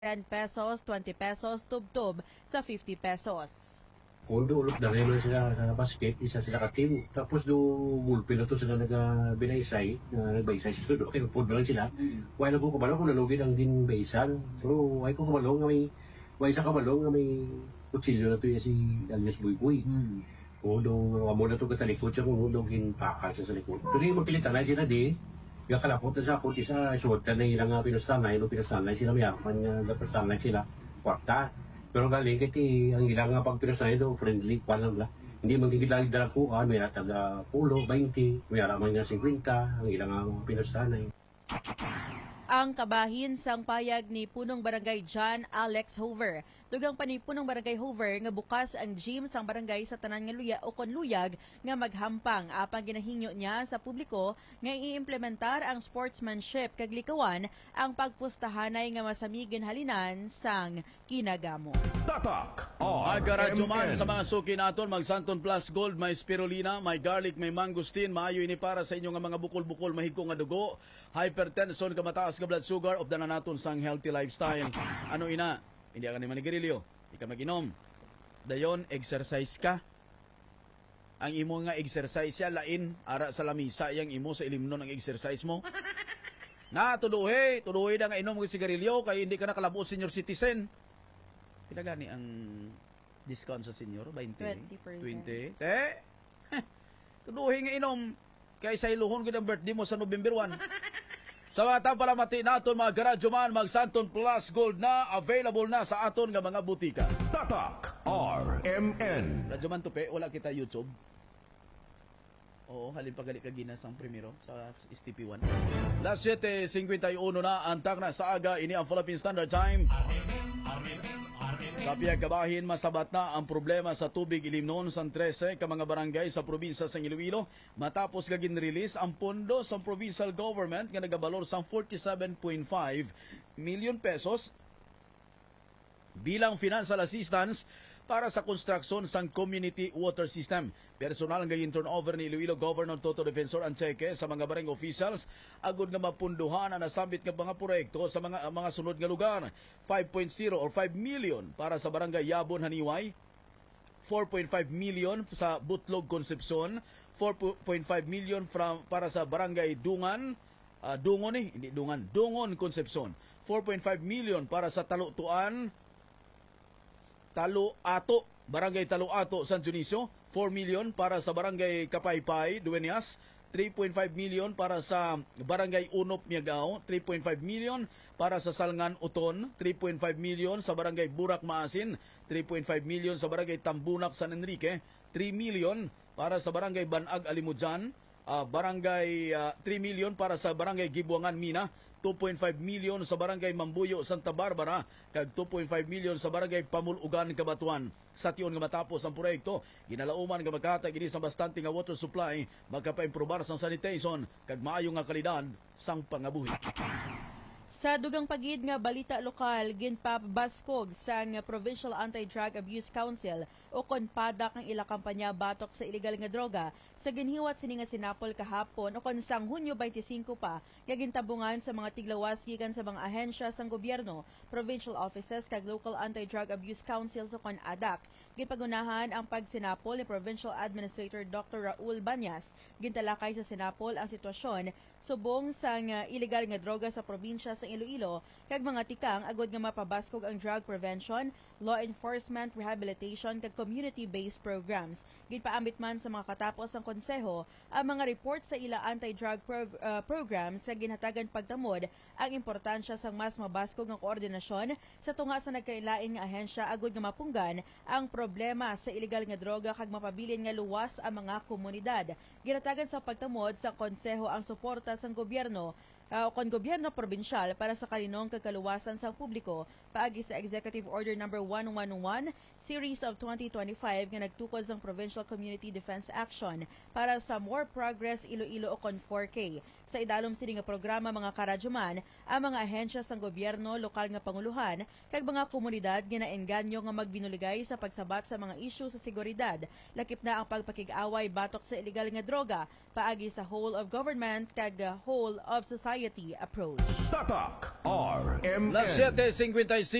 10 pesos, 20 pesos, tubtob sa 50 pesos. Kondo ulot na rin sila sa basket, isa sila ka-team. Tapos do gulpi na to sila nag-binaysay, nagbaysay sila do, kaya po lang sila. Wala ko kabalong kung nalugin ang din baysan. So, ay ko kabalong nga may, wala isa kabalong nga may kutsilyo na to yung si Alias Buyboy. Kondo, amo na to katalikod siya kung kondo ginpakal siya sa likod. Pero yung magpilitan na sila di, yung kalapot na sa akot, isa suot na ilang pinustanay, no pinustanay sila mayaman nga pinustanay sila, kwarta. Pero galing kiti ang ilang nga pagpinustanay do, friendly, palang la. Hindi magigilagi dalakuan, may taga pulo, 20, may araman nga 50, ang ilang nga pinustanay. Ang kabahin sang payag ni punong barangay John Alex Hover. Dugang pa ni punong barangay Hover nga bukas ang gym sang barangay sa tanan nga luya o konluyag nga maghampang apang ginahingyo niya sa publiko nga iimplementar ang sportsmanship kag likawan ang pagpustahanay nga masamigin halinan sang kinagamo. Tatak Agaradyo man RMN. sa mga suki naton, mag Santon Plus Gold, may spirulina, may garlic, may mangosteen, maayo ini para sa inyo nga mga bukol-bukol, mahigko nga dugo, hypertension, kamataas ka blood sugar, of na naton sang healthy lifestyle. Ano ina? Hindi ka ni manigarilyo, hindi ka mag-inom. Dayon, exercise ka. Ang imo nga exercise ya lain, ara sa lamisa, yang imo sa ilimnon ang exercise mo. Na, tuduhi na nga inom ng sigarilyo, kaya hindi ka nakalabot senior citizen. Pila gani ang discount sa senior? 20? 20%. 20? Tuduhi nga inom. Kaya sa iluhon ko ng birthday mo sa November 1. Sa mga tampalamati naton mga garadyo man, mag Santon Plus Gold na, available na sa aton nga mga butika. Tatak RMN. Radyo man tupe, wala kita YouTube. Oo, halin pagali ka ginas ang primero sa STP1. Last 7:51 na, antak na sa aga, ini ang Philippine Standard Time. Sa piyag kabahin, masabat na ang problema sa tubig ilimnon sa 13 ka mga barangay sa probinsya sa Iloilo matapos gagin-release ang pondo sa provincial government nga nagabalor sa 47.5 million pesos bilang financial assistance para sa konstruksyon sang community water system. Personal ang gayong turnover ni Iloilo Governor Toto Defensor Ancheque sa mga barangay officials agud nga mapunduhan ang nasambit nga mga proyekto sa mga sunod nga lugar. 5.0 or 5 million para sa barangay Yabon Haniway, 4.5 million sa Butlog Concepcion, 4.5 million para sa barangay Dungan, Dungon Concepcion, 4.5 million para sa Taluato, barangay Taluato, San Dionisio, 4 million para sa barangay Kapaypay, Dueñas, 3.5 million para sa barangay Unop, Miagao, 3.5 million para sa Salngan, Uton, 3.5 million sa barangay Burak, Maasin, 3.5 million sa barangay Tambunak, San Enrique, 3 million para sa barangay Banag, Alimujan, 3 million para sa barangay Gibuangan, Mina, 2.5 million sa barangay Mambuyo, Santa Barbara, kag 2.5 million sa barangay Pamulugan, Kabatuan. Sa tiyon nga matapos ang proyekto, ginalauman nga maghatag ini sa bastante nga water supply, magkapa-improbar sang sanitation, kag maayo nga kalidad sang pangabuhi. Sa dugang pagid nga balita lokal, ginpabaskog sang Provincial Anti-Drug Abuse Council o konpadak ang ila kampanya batok sa illegal nga droga sa ginhiwat sini nga sinapol kahapon o kon sang Hunyo 25 pa, gintabungan sa mga tiglawas gikan sa mga ahensya sang gobyerno, provincial offices kag local anti-drug abuse councils o kon ADAC. Ginpagunahan ang pagsinapol ni Provincial Administrator Dr. Raul Banyas. Gintalakay sa sinapol ang sitwasyon subong sang illegal nga droga sa probinsya sa Iloilo kag mga tikang agod nga mapabaskog ang drug prevention, law enforcement, rehabilitation kag community-based programs. Ginpaambit man sa mga katapos ang konseho ang mga report sa ila anti-drug programs sa ginhatagan pagtamod ang importansya sang mas mabaskog nga koordinasyon sa tunga sa nagkailain nga ahensya agod nga mapunggan ang problema sa illegal nga droga kag mapabilin nga luwas ang mga komunidad. Ginhatagan sa pagtamod sa konseho ang suporta sang gobyerno kon gobyerno probinsyal para sa kalinong kagkaluwasan sa publiko paagi sa Executive Order No. 111 Series of 2025 nga nagtukod sa Provincial Community Defense Action para sa More Progress Iloilo o kon 4K. Sa idalom sini nga programa mga karadyoman, ang mga ahensya sang gobyerno, lokal nga panguluhan kag mga komunidad ginaengganyo nga magbinuligay sa pagsabat sa mga isyu sa seguridad. Lakip na ang pagpakig-away batok sa illegal nga droga paagi sa whole of government kag whole of society society approach. Tatak RMN. Las 7:55